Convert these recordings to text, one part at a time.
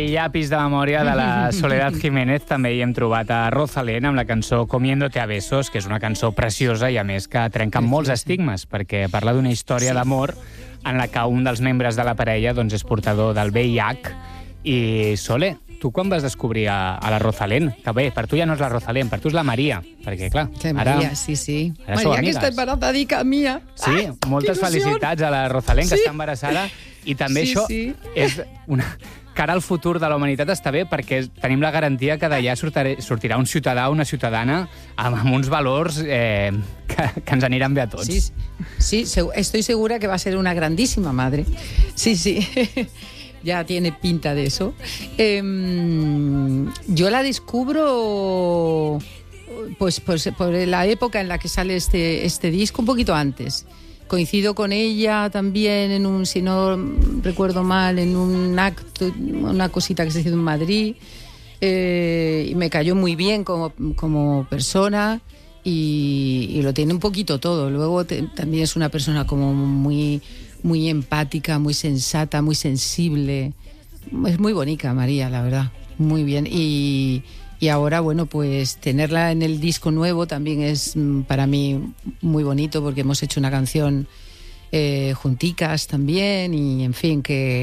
aquell llapis de memòria de la Soledad Jiménez també hi hem trobat a Rosalén amb la cançó Comiéndote a besos, que és una cançó preciosa i a més que trenca molts estigmes, perquè parla d'una història d'amor en la que un dels membres de la parella doncs, és portador del VIH. I Sole, tu quan vas descobrir a la Rosalén? Que bé, per tu ja no és la Rosalén, per tu és la Maria, perquè clar, Maria, sí. Ara Maria, que està embarazadica mía. Sí, moltes felicitats a la Rosalén, que està embarassada, i també això és una... Cara al futur de la humanitat està bé perquè tenim la garantia que d'allà sortirà un ciutadà o una ciutadana amb uns valors que ens aniran bé a tots. Sí, estoy segura que va a ser una grandísima madre. Sí. Ya tiene pinta de eso. Yo la descubro pues por la época en la que sale este disco, un poquito antes. Coincido con ella también si no recuerdo mal, en un acto, una cosita que se hizo en Madrid, y me cayó muy bien como persona y lo tiene un poquito todo. Luego también es una persona como muy empática, muy sensata, muy sensible. Es muy bonita María, la verdad, muy bien. Y ahora, bueno, pues tenerla en el disco nuevo también es para mí muy bonito porque hemos hecho una canción junticas también y, en fin,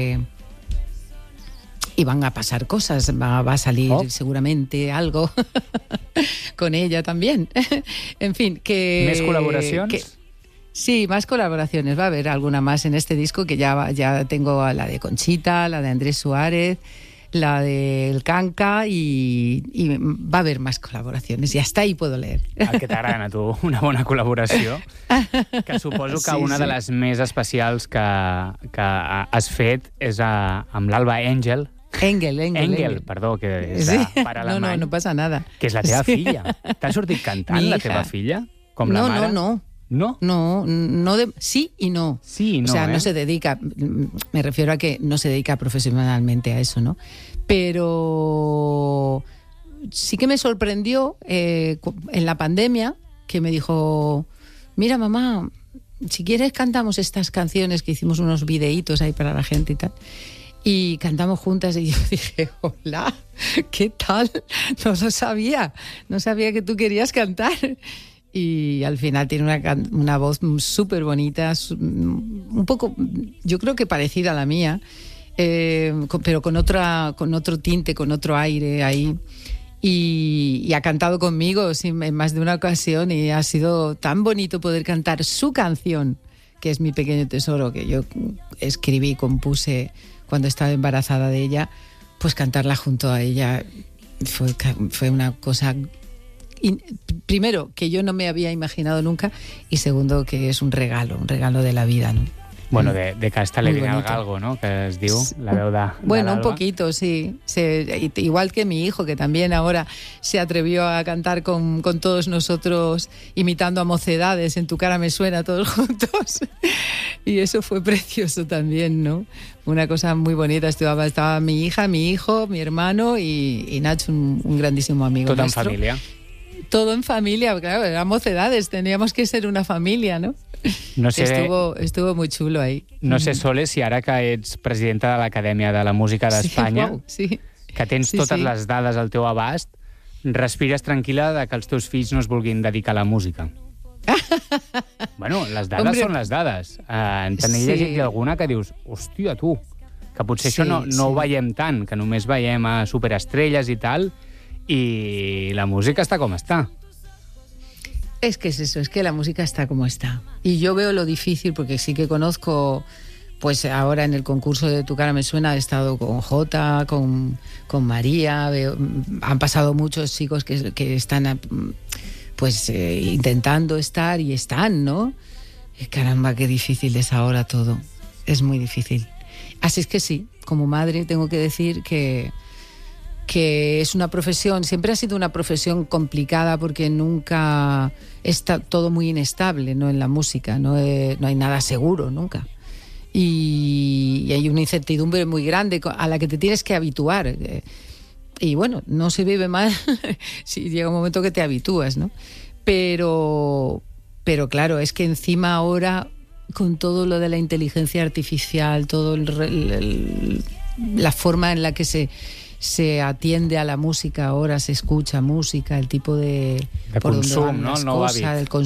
y van a pasar cosas, va a salir seguramente algo con ella también. En fin, que... ¿Més colaboracions? Sí, más colaboraciones. Va a haber alguna más en este disco que ya tengo a la de Conchita, la de Andrés Suárez, la del Canca y va a haber más colaboracions. I hasta ahí puedo leer. Que t'agrada a tu una bona col·laboració, que suposo que una de les més especials que has fet és amb l'Alba Engel, perdó, que és de pare alemany. No passa nada. Que és la teva filla. T'ha sortit cantant la teva filla? Com la mare? No, sí y no. Sí y no, o sea, no se dedica, me refiero a que no se dedica profesionalmente a eso, ¿no? Pero sí que me sorprendió en la pandemia que me dijo, mira mamá, si quieres cantamos estas canciones, que hicimos unos videitos ahí para la gente y tal. Y cantamos juntas y yo dije, hola, ¿qué tal? No lo sabía, no sabía que tú querías cantar. Y al final tiene una voz súper bonita, un poco, yo creo que parecida a la mía, pero con otro tinte, con otro aire ahí. Y ha cantado conmigo en más de una ocasión y ha sido tan bonito poder cantar su canción, que es Mi Pequeño Tesoro, que yo escribí y compuse cuando estaba embarazada de ella. Pues cantarla junto a ella fue una cosa... primero, que yo no me había imaginado nunca, y segundo, que es un regalo de la vida, ¿no? Bueno, de que hasta le viene al galgo, ¿no? Que es diu, la veu de Bueno, un poquito, sí. Igual que mi hijo, que también ahora se atrevió a cantar con todos nosotros, imitando a Mocedades, En tu cara me suena, todos juntos. Y eso fue precioso también, ¿no? Una cosa muy bonita. Estaba mi hija, mi hijo, mi hermano y Nacho, un grandísimo amigo nuestro. ¿Todo en familia? Todo en familia, claro, eran Mocedades, teníamos que ser una familia, ¿no? No sé, estuvo muy chulo ahí. No sé, Sole, si ara que ets presidenta de l'Acadèmia de la Música d'Espanya, que tens totes les dades al teu abast, respires tranquil·la de que els teus fills no es vulguin dedicar a la música. Bueno, les dades són les dades. En tenir llegit alguna que dius, hòstia, tu, que potser això no ho veiem tant, que només veiem a superestrelles i tal, y la música está como está. Es que es eso, es que la música está como está. Y yo veo lo difícil, porque sí que conozco, pues ahora en el concurso de Tu cara me suena, he estado con Jota, con María, han pasado muchos chicos que están pues intentando estar y están, ¿no? Y caramba, qué difícil es ahora todo. Es muy difícil. Así es que sí, como madre tengo que decir que es una profesión, siempre ha sido una profesión complicada porque nunca está todo muy inestable, ¿no? En la música, no hay nada seguro nunca. Y hay una incertidumbre muy grande a la que te tienes que habituar. Y bueno, no se vive mal si llega un momento que te habitúas, ¿no? Pero claro, es que encima ahora, con todo lo de la inteligencia artificial, todo la forma en la que se atiende a la música ahora, se escucha música, el tipo de consum, ¿no? El nou hàbit.